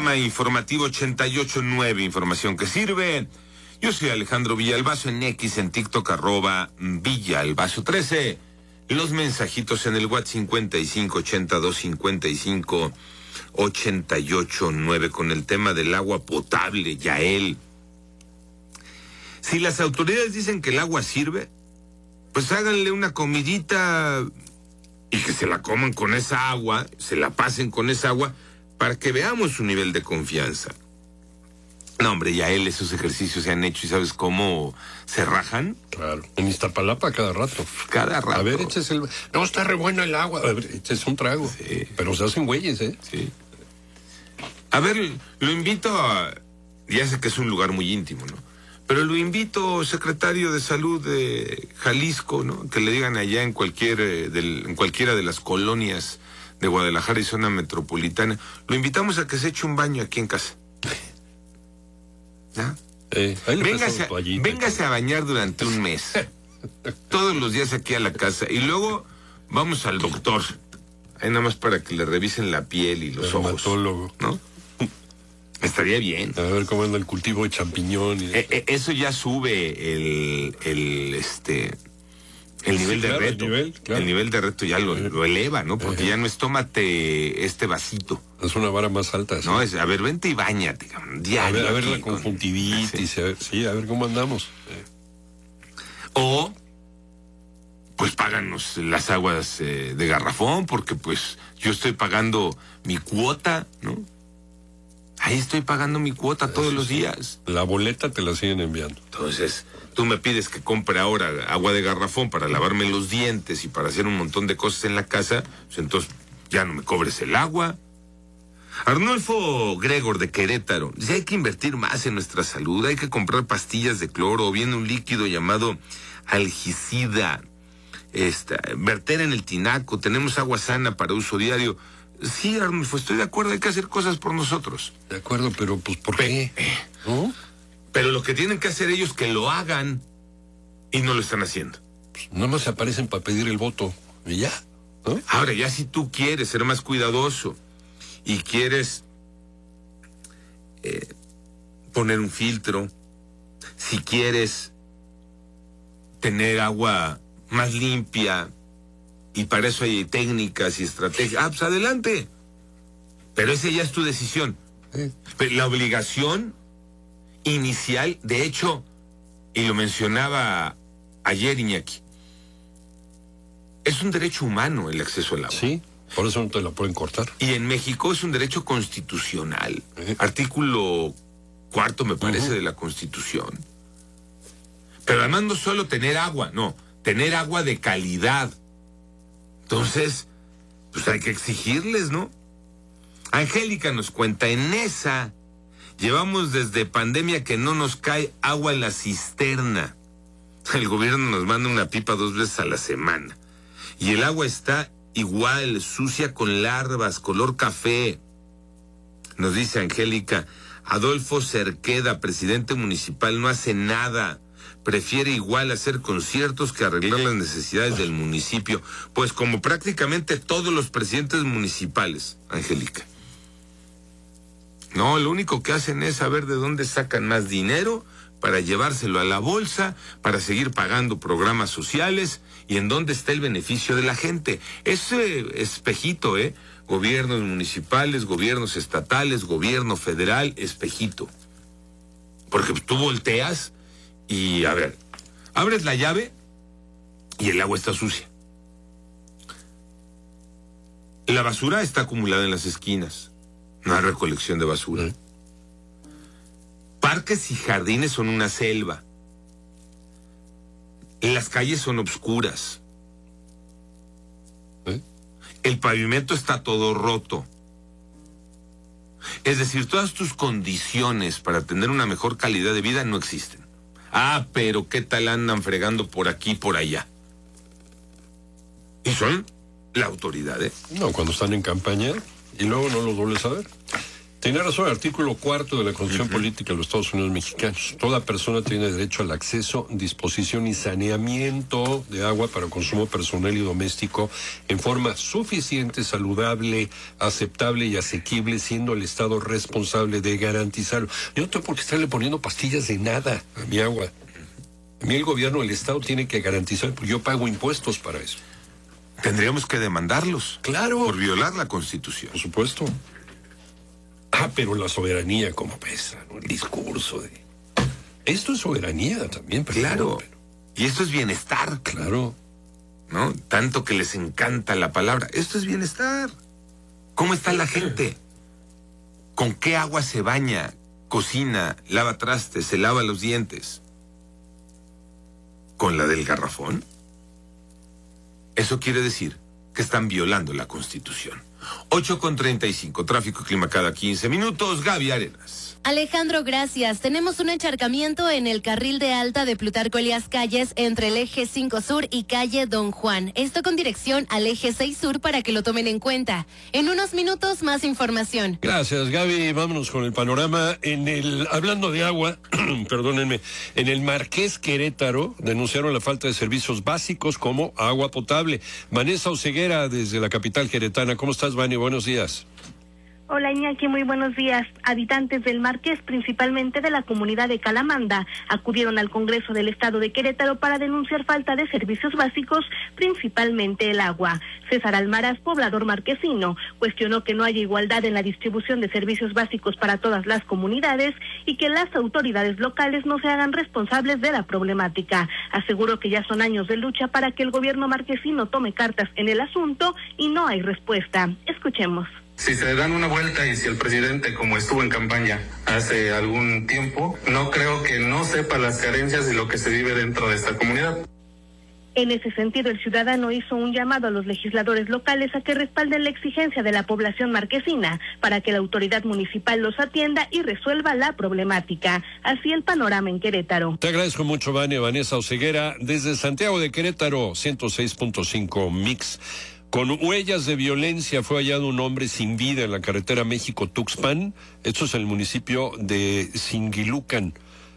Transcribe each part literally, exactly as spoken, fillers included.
Sistema Informativo ochenta y ocho nueve, información que sirve. Yo soy Alejandro Villalbazo, en X, en TikTok, arroba Villalbazo trece. Los mensajitos en el WhatsApp cincuenta y cinco ochenta y dos cincuenta y cinco ochenta y ocho nueve con el tema del agua potable, Yael. Si las autoridades dicen que el agua sirve, pues háganle una comidita y que se la coman con esa agua, se la pasen con esa agua, para que veamos su nivel de confianza. No, hombre, Yael, esos ejercicios se han hecho y ¿sabes cómo se rajan? Claro, en Iztapalapa cada rato. Cada rato. A ver, échese el... No, está re bueno el agua. A ver, échese un trago. Sí. Pero se hacen güeyes, ¿eh? Sí. A ver, lo invito a... Ya sé que es un lugar muy íntimo, ¿no? Pero lo invito, secretario de Salud de Jalisco, ¿no? Que le digan allá en cualquier eh, del, en cualquiera de las colonias de Guadalajara y zona metropolitana, lo invitamos a que se eche un baño aquí en casa. ¿Ya? Eh, véngase, a, véngase a bañar durante un mes. Todos los días aquí a la casa. Y luego vamos al doctor. Ahí nada más para que le revisen la piel y los ojos. Dermatólogo. ¿No? Estaría bien. A ver cómo anda el cultivo de champiñón. Y... Eh, eh, eso ya sube el, el este el sí, nivel de claro, reto. El nivel, claro. El nivel de reto ya lo, lo eleva, ¿no? Porque ya no es tómate este vasito. Es una vara más alta. ¿Sí? No, es, a ver, vente y bañate, diario. A ver, a ver la con, conjuntivitis, sí. A ver, sí, a ver cómo andamos. Eh. O, pues páganos las aguas eh, de garrafón, porque pues yo estoy pagando mi cuota, ¿no? Ahí estoy pagando mi cuota todos Eso los sí. días. La boleta te la siguen enviando. Entonces, tú me pides que compre ahora agua de garrafón para lavarme los dientes y para hacer un montón de cosas en la casa, pues entonces ya no me cobres el agua. Arnulfo Gregor de Querétaro dice: hay que invertir más en nuestra salud, hay que comprar pastillas de cloro o bien un líquido llamado algicida, esta, verter en el tinaco, tenemos agua sana para uso diario. Sí, Arnulfo, estoy de acuerdo, hay que hacer cosas por nosotros. De acuerdo, pero pues ¿por Pe- qué? ¿No? Pero lo que tienen que hacer ellos que lo hagan y no lo están haciendo. Pues nada más se aparecen para pedir el voto y ya, ¿no? Ahora, ya si tú quieres ser más cuidadoso y quieres eh, poner un filtro, si quieres tener agua más limpia, y para eso hay técnicas y estrategias, ah, pues adelante. Pero esa ya es tu decisión. Sí. Pero la obligación inicial, de hecho, y lo mencionaba ayer Iñaki, es un derecho humano el acceso al agua. Sí, por eso no te la pueden cortar. Y en México es un derecho constitucional. Sí. Artículo cuarto, me parece, Uh-huh. de la Constitución. Pero además no solo tener agua, no, tener agua de calidad. Entonces, pues hay que exigirles, ¿no? Angélica nos cuenta, en esa llevamos desde pandemia que no nos cae agua en la cisterna. El gobierno nos manda una pipa dos veces a la semana. Y el agua está igual, sucia con larvas, color café. Nos dice Angélica, Adolfo Cerqueda, presidente municipal, no hace nada. Prefiere igual hacer conciertos que arreglar las necesidades del municipio. Pues como prácticamente todos los presidentes municipales, Angélica. No, lo único que hacen es saber de dónde sacan más dinero para llevárselo a la bolsa, para seguir pagando programas sociales y en dónde está el beneficio de la gente. Ese espejito, ¿eh? Gobiernos municipales, gobiernos estatales, gobierno federal, espejito. Porque tú volteas y, a ver, abres la llave y el agua está sucia. La basura está acumulada en las esquinas. No hay recolección de basura. ¿Eh? Parques y jardines son una selva. Las calles son obscuras. ¿Eh? El pavimento está todo roto. Es decir, todas tus condiciones para tener una mejor calidad de vida no existen. Ah, pero ¿qué tal andan fregando por aquí y por allá? Y son la autoridad, ¿eh? No, cuando están en campaña y luego no los vuelves a ver. Tiene razón, el artículo cuarto de la Constitución uh-huh. Política de los Estados Unidos Mexicanos. Toda persona tiene derecho al acceso, disposición y saneamiento de agua para consumo personal y doméstico en forma suficiente, saludable, aceptable y asequible, siendo el Estado responsable de garantizarlo. Yo no tengo por qué estarle poniendo pastillas de nada a mi agua. A mí el gobierno, el Estado tiene que garantizar, porque yo pago impuestos para eso. Tendríamos que demandarlos. Claro. Por violar la Constitución. Por supuesto. Ah, pero la soberanía como pesa, ¿no? El discurso de... Esto es soberanía también, pero claro. Pero... Y esto es bienestar. Claro. ¿No? Tanto que les encanta la palabra. Esto es bienestar. ¿Cómo está la gente? ¿Con qué agua se baña, cocina, lava trastes, se lava los dientes? ¿Con la del garrafón? Eso quiere decir que están violando la Constitución. ocho con treinta y cinco, tráfico y clima cada quince minutos. Gaby Arenas. Alejandro, gracias. Tenemos un encharcamiento en el carril de alta de Plutarco Elías Calles entre el eje cinco Sur y calle Don Juan. Esto con dirección al eje seis Sur para que lo tomen en cuenta. En unos minutos más información. Gracias, Gaby. Vámonos con el panorama. En el, hablando de agua, perdónenme, en el Marqués Querétaro denunciaron la falta de servicios básicos como agua potable. Vanessa Oseguera desde la capital queretana. ¿Cómo estás, Vani? Buenos días. Hola Iñaki, muy buenos días. Habitantes del Marqués, principalmente de la comunidad de Calamanda, acudieron al Congreso del Estado de Querétaro para denunciar falta de servicios básicos, principalmente el agua. César Almaraz, poblador marquesino, cuestionó que no haya igualdad en la distribución de servicios básicos para todas las comunidades y que las autoridades locales no se hagan responsables de la problemática. Aseguró que ya son años de lucha para que el gobierno marquesino tome cartas en el asunto y no hay respuesta. Escuchemos. Si se dan una vuelta y si el presidente, como estuvo en campaña hace algún tiempo, no creo que no sepa las carencias y lo que se vive dentro de esta comunidad. En ese sentido, el ciudadano hizo un llamado a los legisladores locales a que respalden la exigencia de la población marquesina para que la autoridad municipal los atienda y resuelva la problemática. Así el panorama en Querétaro. Te agradezco mucho, Vania. Vanessa Oseguera, desde Santiago de Querétaro, ciento seis punto cinco Mix. Con huellas de violencia fue hallado un hombre sin vida en la carretera México-Tuxpan. Esto es en el municipio de Singilucan.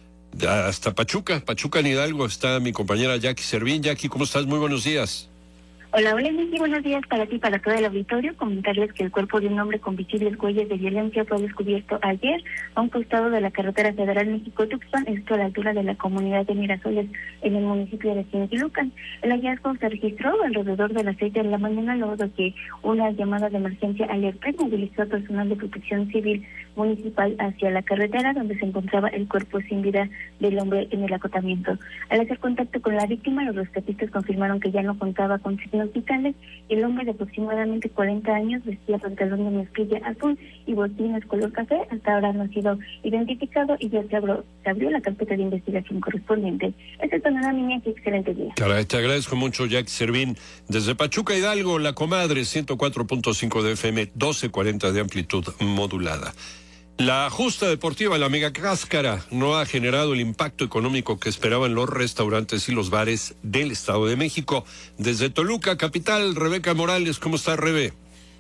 Hasta Pachuca, Pachuca en Hidalgo, está mi compañera Jackie Servín. Jackie, ¿cómo estás? Muy buenos días. Hola, hola, Miki, buenos días para ti y para todo el auditorio. Comentarles que el cuerpo de un hombre con visibles huellas de violencia fue descubierto ayer a un costado de la carretera federal México-Tuxpan, esto a la altura de la comunidad de Mirasoles, en el municipio de Singilucan. El hallazgo se registró alrededor de las seis de la mañana, luego de que una llamada de emergencia alertó y movilizó a personal de protección civil municipal hacia la carretera donde se encontraba el cuerpo sin vida del hombre en el acotamiento. Al hacer contacto con la víctima, los rescatistas confirmaron que ya no contaba con signos vitales y el hombre de aproximadamente cuarenta años vestía pantalón de mezclilla azul y botines color café. Hasta ahora no ha sido identificado y ya se abrió, se abrió la carpeta de investigación correspondiente. Es el panorama, niña, que excelente día. Caray, te agradezco mucho, Jackie Servín. Desde Pachuca, Hidalgo, La Comadre, ciento cuatro punto cinco de F M, doce cuarenta de amplitud modulada. La justa deportiva, la Mega Cáscara, no ha generado el impacto económico que esperaban los restaurantes y los bares del Estado de México. Desde Toluca, capital, Rebeca Morales, ¿cómo está, Rebe?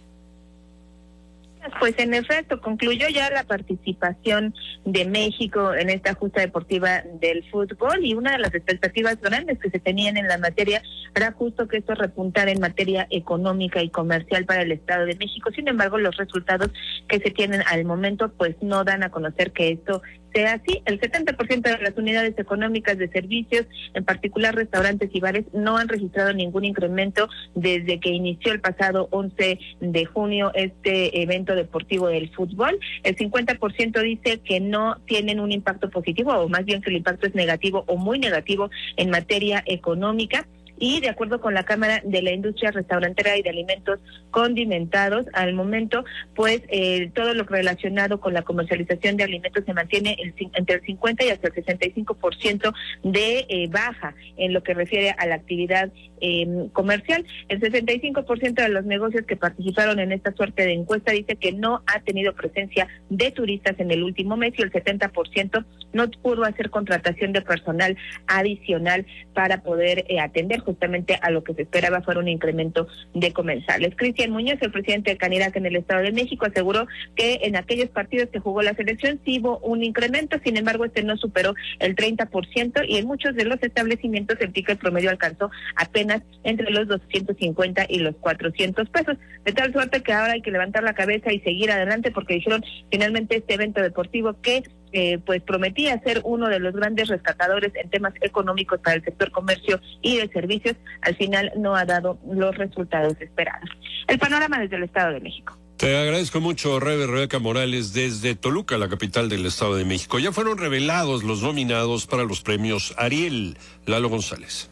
Pues en efecto, concluyó ya la participación de México en esta justa deportiva del fútbol y una de las expectativas grandes que se tenían en la materia era justo que esto repuntara en materia económica y comercial para el Estado de México. Sin embargo, los resultados que se tienen al momento pues no dan a conocer que esto sea así. El setenta por ciento de las unidades económicas de servicios, en particular restaurantes y bares, no han registrado ningún incremento desde que inició el pasado once de junio este evento deportivo del fútbol. El cincuenta por ciento dice que no tienen un impacto positivo, o más bien que el impacto es negativo o muy negativo en materia económica. Y de acuerdo con la Cámara de la Industria Restaurantera y de Alimentos Condimentados, al momento, pues eh, todo lo relacionado con la comercialización de alimentos se mantiene el, entre el cincuenta y hasta el sesenta y cinco por ciento de eh, baja en lo que refiere a la actividad eh, comercial. El sesenta y cinco por ciento de los negocios que participaron en esta suerte de encuesta dice que no ha tenido presencia de turistas en el último mes y el setenta por ciento no pudo hacer contratación de personal adicional para poder eh, atender justamente a lo que se esperaba fuera un incremento de comensales. Cristian Muñoz, el presidente de Canirac en el Estado de México, aseguró que en aquellos partidos que jugó la selección sí hubo un incremento, sin embargo este no superó el treinta por ciento y en muchos de los establecimientos el ticket promedio alcanzó apenas entre los doscientos cincuenta y los cuatrocientos pesos, de tal suerte que ahora hay que levantar la cabeza y seguir adelante porque dijeron finalmente este evento deportivo que Eh, pues prometía ser uno de los grandes rescatadores en temas económicos para el sector comercio y de servicios, al final no ha dado los resultados esperados. El panorama desde el Estado de México. Te agradezco mucho, Rebe Rebeca Morales, desde Toluca, la capital del Estado de México. Ya fueron revelados los nominados para los premios Ariel. Lalo González.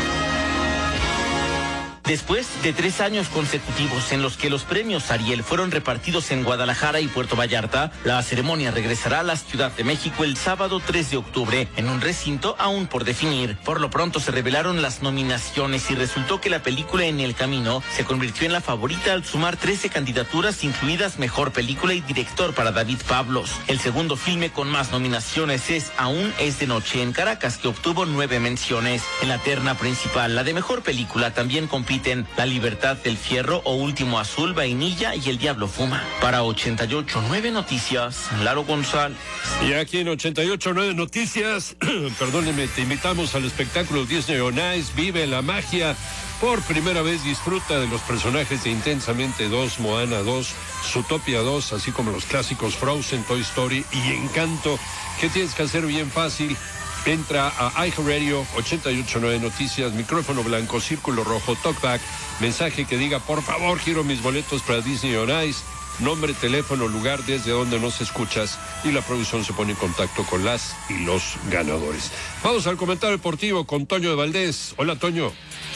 Después de tres años consecutivos en los que los premios Ariel fueron repartidos en Guadalajara y Puerto Vallarta, la ceremonia regresará a la Ciudad de México el sábado tres de octubre en un recinto aún por definir. Por lo pronto se revelaron las nominaciones y resultó que la película En el Camino se convirtió en la favorita al sumar trece candidaturas, incluidas Mejor Película y Director para David Pablos. El segundo filme con más nominaciones es Aún es de noche en Caracas, que obtuvo nueve menciones. En la terna principal, la de Mejor Película, también compite La Libertad del Fierro o Último Azul, Vainilla y El Diablo Fuma. Para ochenta y ocho punto nueve Noticias, Lalo González. Y aquí en ochenta y ocho punto nueve Noticias, perdónenme, te invitamos al espectáculo Disney on Ice, vive la magia. Por primera vez disfruta de los personajes de Intensamente dos, Moana dos, Zootopia dos, así como los clásicos Frozen, Toy Story y Encanto. ¿Qué tienes que hacer? Bien fácil. Entra a iHeartRadio, ochenta y ocho punto nueve Noticias, micrófono blanco, círculo rojo, talkback, mensaje que diga, por favor, quiero mis boletos para Disney on Ice, nombre, teléfono, lugar desde donde nos escuchas y la producción se pone en contacto con las y los ganadores. Vamos al comentario deportivo con Toño de Valdés. Hola, Toño.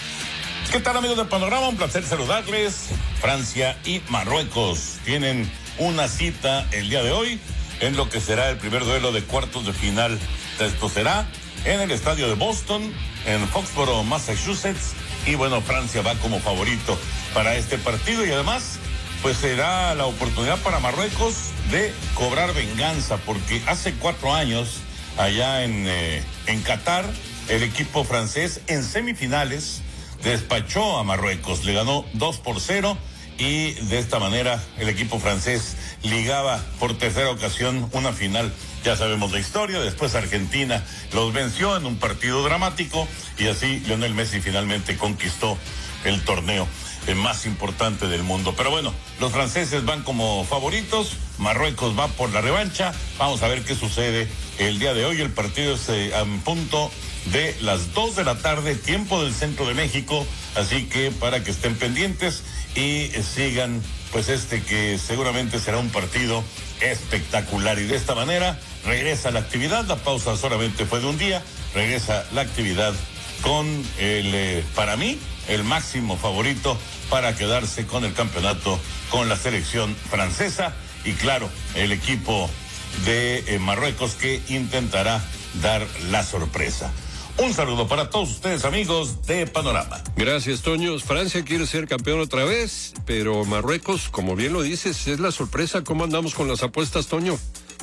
¿Qué tal, amigos del Panorama? Un placer saludarles. Francia y Marruecos tienen una cita el día de hoy en lo que será el primer duelo de cuartos de final. Esto será en el estadio de Boston, en Foxborough, Massachusetts, y bueno, Francia va como favorito para este partido y además, pues será la oportunidad para Marruecos de cobrar venganza, porque hace cuatro años, allá en, eh, en Qatar, el equipo francés en semifinales despachó a Marruecos, le ganó dos por cero y de esta manera el equipo francés ligaba por tercera ocasión una final. Ya sabemos la historia, después Argentina los venció en un partido dramático y así Lionel Messi finalmente conquistó el torneo el más importante del mundo. Pero bueno, los franceses van como favoritos, Marruecos va por la revancha, vamos a ver qué sucede el día de hoy. El partido es eh, a punto de las dos de la tarde, tiempo del centro de México, así que para que estén pendientes y eh, sigan pues este que seguramente será un partido espectacular y de esta manera regresa la actividad. La pausa solamente fue de un día, regresa la actividad con el, eh, para mí, el máximo favorito para quedarse con el campeonato con la selección francesa y claro, el equipo de eh, Marruecos que intentará dar la sorpresa. Un saludo para todos ustedes, amigos de Panorama. Gracias, Toño. Francia quiere ser campeón otra vez, pero Marruecos, como bien lo dices, es la sorpresa. ¿Cómo andamos con las apuestas, Toño?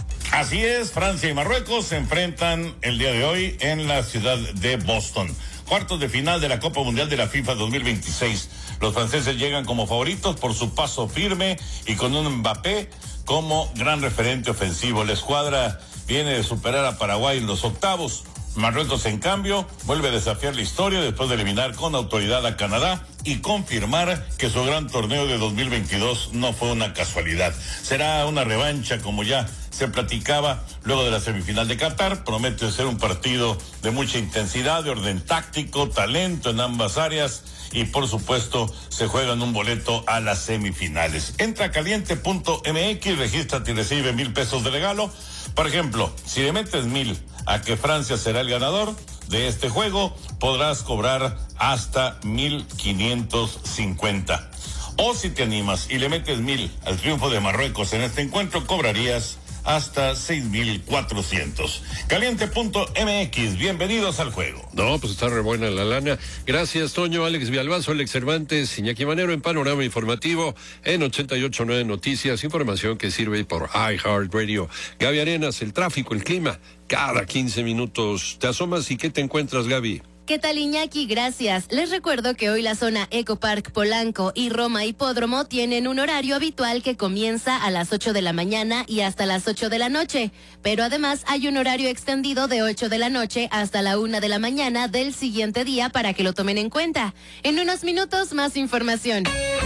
Así es, Francia y Marruecos se enfrentan el día de hoy en la ciudad de Boston. Cuartos de final de la Copa Mundial de la FIFA dos mil veintiséis. Los franceses llegan como favoritos por su paso firme y con un Mbappé como gran referente ofensivo. La escuadra viene de superar a Paraguay en los octavos. Marruecos, en cambio, vuelve a desafiar la historia después de eliminar con autoridad a Canadá y confirmar que su gran torneo de dos mil veintidós no fue una casualidad. Será una revancha, como ya se platicaba luego de la semifinal de Qatar. Promete ser un partido de mucha intensidad, de orden táctico, talento en ambas áreas y por supuesto se juegan un boleto a las semifinales. Entra a caliente punto m x, regístrate y recibe mil pesos de regalo. Por ejemplo, si le metes mil a que Francia será el ganador de este juego, podrás cobrar hasta mil quinientos cincuenta. O si te animas y le metes mil al triunfo de Marruecos en este encuentro, cobrarías hasta seis mil cuatrocientos. Caliente punto M X, bienvenidos al juego. No, pues está re buena la lana. Gracias, Toño, Alex Villalbazo, Alex Cervantes, Iñaki Manero en Panorama Informativo en ochenta y ocho punto nueve Noticias, información que sirve por iHeartRadio. Gaby Arenas, el tráfico, el clima, cada quince minutos. Te asomas y ¿qué te encuentras, Gaby? ¿Qué tal, Iñaki? Gracias. Les recuerdo que hoy la zona Eco Park Polanco y Roma Hipódromo tienen un horario habitual que comienza a las ocho de la mañana y hasta las ocho de la noche. Pero además hay un horario extendido de ocho de la noche hasta la una de la mañana del siguiente día para que lo tomen en cuenta. En unos minutos, más información.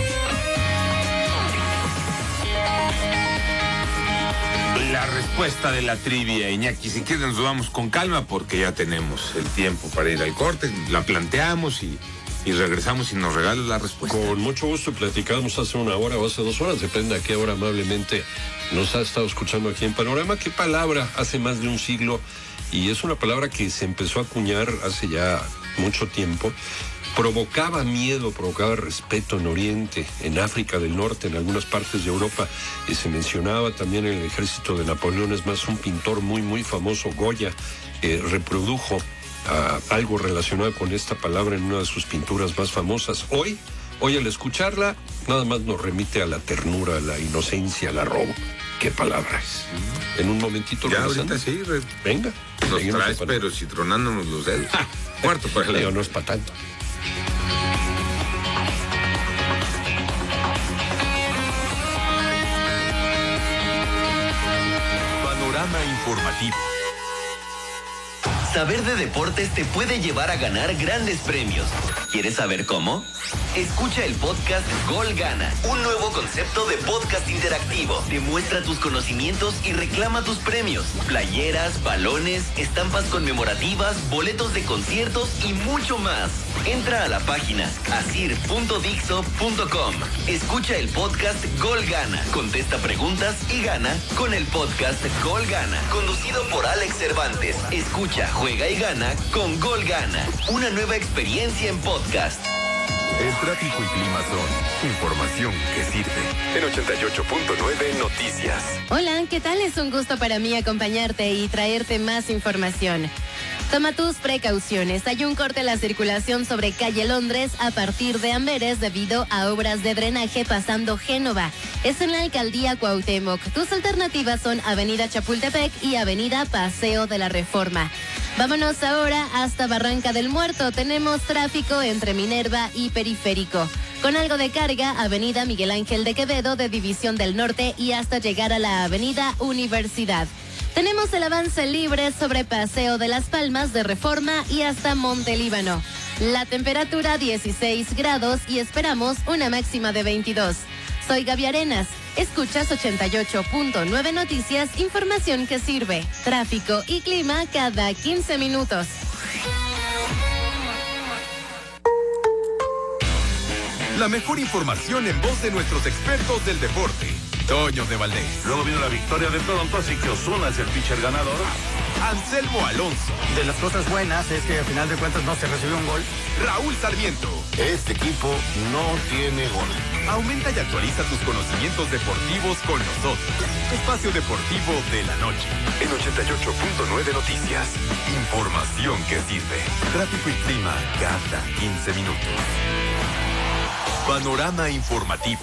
La respuesta de la trivia, Iñaki, si quieres nos vamos con calma porque ya tenemos el tiempo para ir al corte, la planteamos y, y regresamos y nos regalas la respuesta. Con mucho gusto, platicamos hace una hora o hace dos horas, depende a qué hora amablemente nos ha estado escuchando aquí en Panorama. ¿Qué palabra hace más de un siglo? Y es una palabra que se empezó a acuñar hace ya mucho tiempo. Provocaba miedo, provocaba respeto en Oriente, en África del Norte, en algunas partes de Europa. Y se mencionaba también en el ejército de Napoleón. Es más, un pintor muy, muy famoso, Goya, eh, reprodujo uh, algo relacionado con esta palabra en una de sus pinturas más famosas. Hoy, hoy al escucharla, nada más nos remite a la ternura, a la inocencia, al robo. ¿Qué palabra es? En un momentito. Ya ahorita sí. Re... Venga. Nos traes, pero si tronándonos los dedos. Cuarto para el Leo, no es para tanto. Panorama informativo. Saber de deportes te puede llevar a ganar grandes premios. ¿Quieres saber cómo? Escucha el podcast Gol Gana, un nuevo concepto de podcast interactivo. Demuestra tus conocimientos y reclama tus premios. Playeras, balones, estampas conmemorativas, boletos de conciertos y mucho más. Entra a la página asir punto dixo punto com. Escucha el podcast Gol Gana. Contesta preguntas y gana con el podcast Gol Gana. Conducido por Alex Cervantes. Escucha, juega y gana con Gol Gana. Una nueva experiencia en podcast. El tráfico y clima son información que sirve. En ochenta y ocho punto nueve Noticias. Hola, ¿qué tal? Es un gusto para mí acompañarte y traerte más información. Toma tus precauciones. Hay un corte en la circulación sobre calle Londres a partir de Amberes debido a obras de drenaje pasando Génova. Es en la alcaldía Cuauhtémoc. Tus alternativas son Avenida Chapultepec y Avenida Paseo de la Reforma. Vámonos ahora hasta Barranca del Muerto. Tenemos tráfico entre Minerva y Periférico. Con algo de carga, Avenida Miguel Ángel de Quevedo de División del Norte y hasta llegar a la Avenida Universidad. Tenemos el avance libre sobre Paseo de las Palmas de Reforma y hasta Monte Líbano. La temperatura dieciséis grados y esperamos una máxima de veintidós. Soy Gaby Arenas. Escuchas ochenta y ocho punto nueve Noticias, información que sirve. Tráfico y clima cada quince minutos. La mejor información en voz de nuestros expertos del deporte. Toño de Valdés. Luego vino la victoria de Toronto, así que Ozuna es el pitcher ganador. Anselmo Alonso. De las cosas buenas es que al final de cuentas no se recibió un gol. Raúl Sarmiento. Este equipo no tiene gol. Aumenta y actualiza tus conocimientos deportivos con nosotros. Espacio Deportivo de la Noche. En ochenta y ocho punto nueve Noticias. Información que sirve. Tráfico y clima cada quince minutos. Panorama informativo.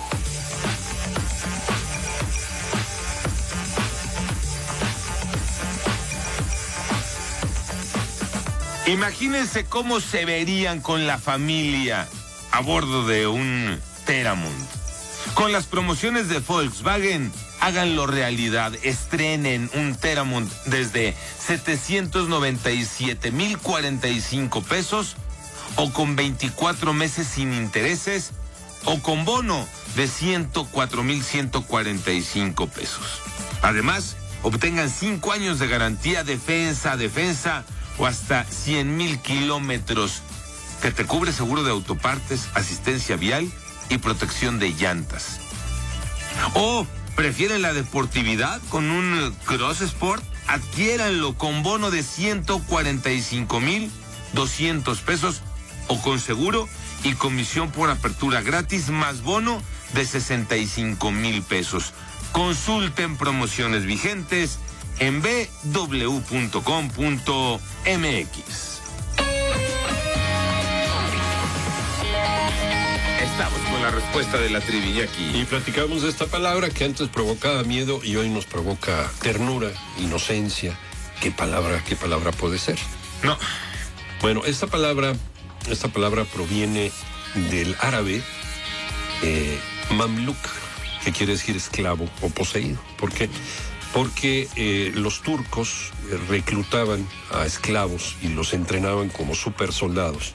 Imagínense cómo se verían con la familia a bordo de un Teramont. Con las promociones de Volkswagen, háganlo realidad. Estrenen un Teramont desde setecientos noventa y siete mil cuarenta y cinco pesos o con veinticuatro meses sin intereses o con bono de ciento cuatro mil ciento cuarenta y cinco pesos. Además, obtengan cinco años de garantía defensa, defensa o hasta cien mil kilómetros que te cubre seguro de autopartes, asistencia vial y protección de llantas. ¿O prefieren la deportividad con un Cross Sport? Adquiéranlo con bono de ciento cuarenta y cinco mil doscientos pesos o con seguro y comisión por apertura gratis más bono de sesenta y cinco mil pesos. Consulten promociones vigentes en b w punto com punto m x. Estamos con la respuesta de la trivia aquí. Y platicamos de esta palabra que antes provocaba miedo y hoy nos provoca ternura, inocencia. ¿Qué palabra, qué palabra puede ser? No. Bueno, esta palabra, esta palabra proviene del árabe eh, mamluk, que quiere decir esclavo o poseído. ¿Por qué? Porque eh, los turcos reclutaban a esclavos y los entrenaban como super soldados.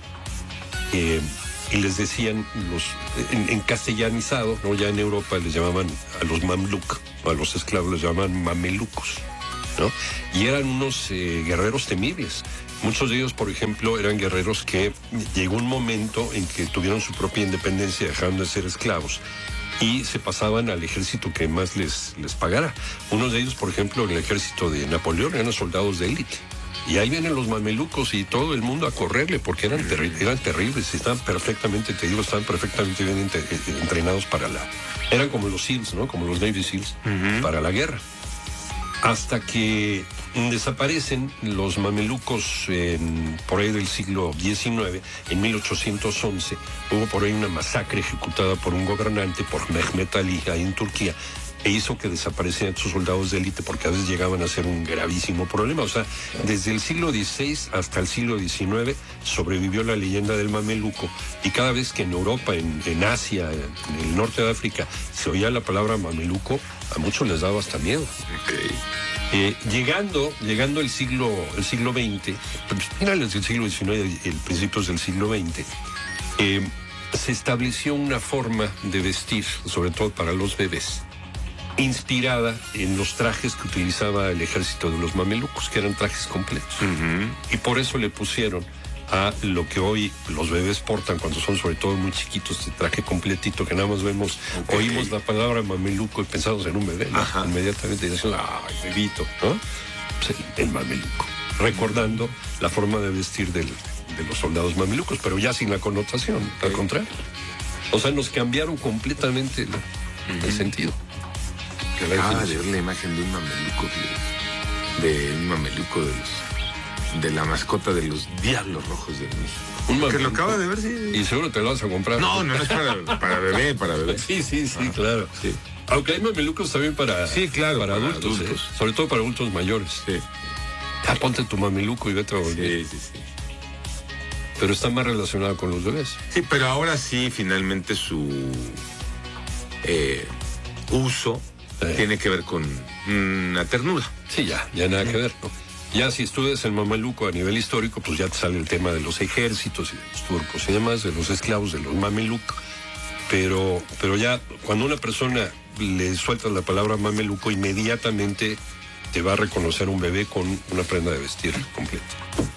Eh, y les decían, los en, en castellanizado, ¿no? Ya en Europa les llamaban a los mamluk, a los esclavos les llamaban mamelucos, ¿no? Y eran unos eh, guerreros temibles. Muchos de ellos, por ejemplo, eran guerreros que llegó un momento en que tuvieron su propia independencia, dejaron de ser esclavos y se pasaban al ejército que más les, les pagara. Unos de ellos, por ejemplo, en el ejército de Napoleón, eran soldados de élite. Y ahí vienen los mamelucos y todo el mundo a correrle porque eran, terri eran terribles, estaban perfectamente, te digo, estaban perfectamente bien entre entrenados para la... Eran como los SEALs, ¿no? Como los Navy SEALs, uh-huh. para la guerra. Hasta que desaparecen los mamelucos en, por ahí del siglo diecinueve, en mil ochocientos once, hubo por ahí una masacre ejecutada por un gobernante, por Mehmet Ali, ahí en Turquía, e hizo que desaparecieran sus soldados de élite porque a veces llegaban a ser un gravísimo problema. O sea, desde el siglo dieciséis hasta el siglo diecinueve sobrevivió la leyenda del mameluco y cada vez que en Europa, en, en Asia, en el norte de África, se oía la palabra mameluco, a muchos les daba hasta miedo. Okay. Eh, llegando, llegando el siglo, el siglo veinte, finales del siglo diecinueve y principios del siglo veinte, eh, se estableció una forma de vestir, sobre todo para los bebés, inspirada en los trajes que utilizaba el ejército de los mamelucos, que eran trajes completos. Uh-huh. Y por eso le pusieron a lo que hoy los bebés portan cuando son sobre todo muy chiquitos, este traje completito que nada más vemos, okay. oímos la palabra mameluco y pensamos en un bebé, ¿no? Inmediatamente decimos, ay, bebito, ¿no? Pues el, el mameluco, recordando la forma de vestir del, de los soldados mamelucos, pero ya sin la connotación, okay. al contrario. O sea, nos cambiaron completamente el, uh-huh. el sentido. Acaba de ver la imagen de un mameluco, de, de un mameluco de los, de la mascota de los Diablos Rojos de México. Un mameluco. Que lo acaba de ver, sí. Y seguro te lo vas a comprar. No, no, no es para, para bebé, para bebé. Sí, sí, sí, ah, claro. Sí. Aunque hay mamelucos también para, sí, claro, para, para adultos, adultos. ¿eh? Sobre todo para adultos mayores. Sí. Ah, ponte tu mameluco y vete a volver. Sí, sí, sí. Pero está más relacionado con los bebés. Sí, pero ahora sí, finalmente su eh, uso eh. tiene que ver con una ternura. Sí, ya, ya nada que ver, ¿no? Ya si estudias el mameluco a nivel histórico, pues ya te sale el tema de los ejércitos y de los turcos y demás, de los esclavos, de los mamelucos. Pero, pero ya cuando una persona le suelta la palabra mameluco, inmediatamente te va a reconocer un bebé con una prenda de vestir completa.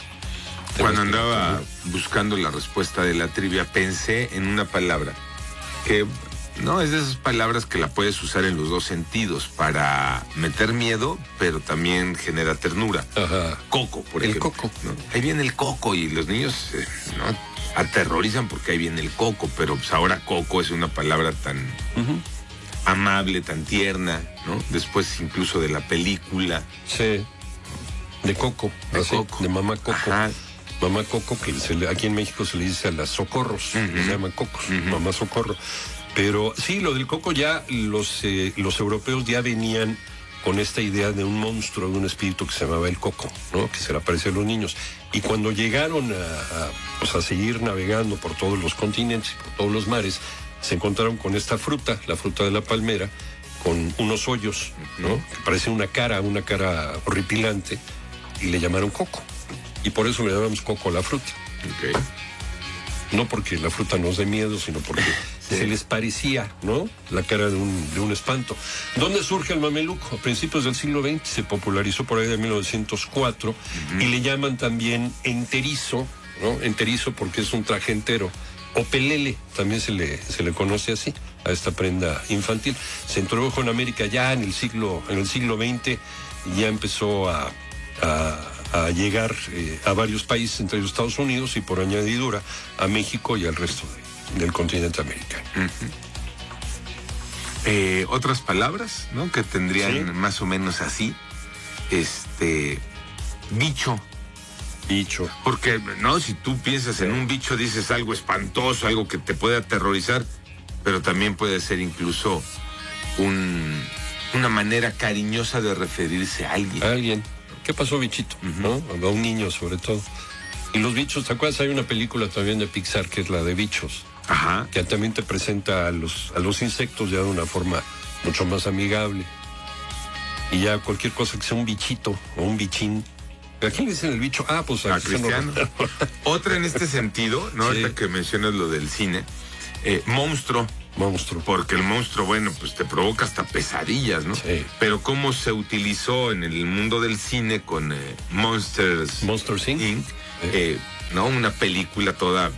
Cuando andaba buscando la respuesta de la trivia, pensé en una palabra que no es de esas palabras que la puedes usar en los dos sentidos, para meter miedo, pero también genera ternura. Ajá. Coco, por el ejemplo. coco. ¿no? Ahí viene el coco y los niños eh, ¿no? aterrorizan porque ahí viene el coco, pero pues ahora coco es una palabra tan uh-huh. amable, tan tierna, ¿no? Después incluso de la película. Sí. De Coco. De así, Coco. De Mamá Coco. Ajá. Mamá Coco, que se le, aquí en México se le dice a las socorros, uh-huh. se llaman cocos, uh-huh. Mamá Socorro. Pero sí, lo del coco ya, los, eh, los europeos ya venían con esta idea de un monstruo, de un espíritu que se llamaba el coco, ¿no? Que se le aparece a los niños. Y cuando llegaron a, a, pues a seguir navegando por todos los continentes, por todos los mares, se encontraron con esta fruta, la fruta de la palmera, con unos hoyos, ¿no? Uh-huh. Que parece una cara, una cara horripilante, y le llamaron coco. Y por eso le llamamos coco a la fruta. Okay. No porque la fruta nos dé miedo, sino porque sí. se les parecía, ¿no? La cara de un, de un espanto. ¿Dónde surge el mameluco? A principios del siglo veinte se popularizó por ahí de mil novecientos cuatro uh-huh. y le llaman también enterizo, ¿no? Enterizo porque es un traje entero. O pelele, también se le, se le conoce así, a esta prenda infantil. Se introdujo en América ya en el siglo, en el siglo veinte, y ya empezó a... a a llegar eh, a varios países, entre los Estados Unidos y por añadidura a México y al resto de, del continente americano. Uh-huh. Eh, otras palabras, ¿no? Que tendrían Sí. más o menos así. Este. Bicho. Bicho. Porque, no, si tú piensas en un bicho, dices algo espantoso, algo que te puede aterrorizar, pero también puede ser incluso un, una manera cariñosa de referirse a alguien. A alguien. ¿Qué pasó, bichito? Uh-huh. ¿No? A un niño, sobre todo. Y los bichos, ¿te acuerdas? Hay una película también de Pixar que es la de Bichos. Ajá. Que también te presenta a los, a los insectos ya de una forma mucho más amigable. Y ya cualquier cosa que sea un bichito o un bichín. ¿A quién le dicen el bicho? Ah, pues a, a Cristiano. Otra en este sentido, ¿no? Sí. Ahorita que mencionas lo del cine, eh, monstruo. Monstruo. Porque el monstruo, bueno, pues te provoca hasta pesadillas, ¿no? Sí. Pero cómo se utilizó en el mundo del cine con eh, Monsters, Monsters incorporated. incorporated, eh, ¿no? Una película toda eh,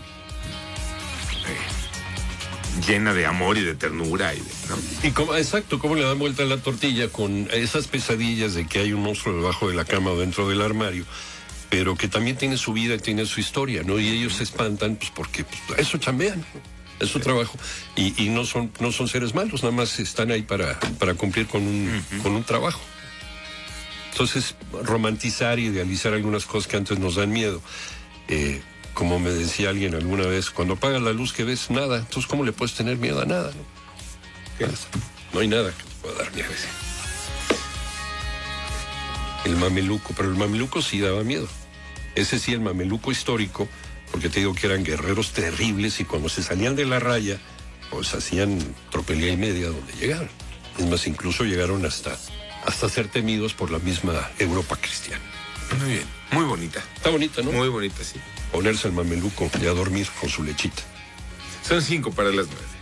llena de amor y de ternura. Y de, ¿no? Y cómo, exacto, cómo le dan vuelta a la tortilla con esas pesadillas de que hay un monstruo debajo de la cama o dentro del armario, pero que también tiene su vida y tiene su historia, ¿no? Y ellos se espantan pues porque pues, eso chambean, es su trabajo. Y, y no son no son seres malos, nada más están ahí para, para cumplir con un, uh-huh. con un trabajo. Entonces, romantizar y idealizar algunas cosas que antes nos dan miedo. Eh, como me decía alguien alguna vez, cuando apagas la luz que ves, nada. Entonces, ¿cómo le puedes tener miedo a nada? No, no hay nada que te pueda dar miedo. El mameluco, pero el mameluco sí daba miedo. Ese sí, el mameluco histórico, porque te digo que eran guerreros terribles y cuando se salían de la raya, pues hacían tropelía y media donde llegaron. Es más, incluso llegaron hasta, hasta ser temidos por la misma Europa cristiana. Muy bien, muy bonita. Está bonita, ¿no? Muy bonita, sí. Ponerse el mameluco y a dormir con su lechita. Son cinco para las nueve.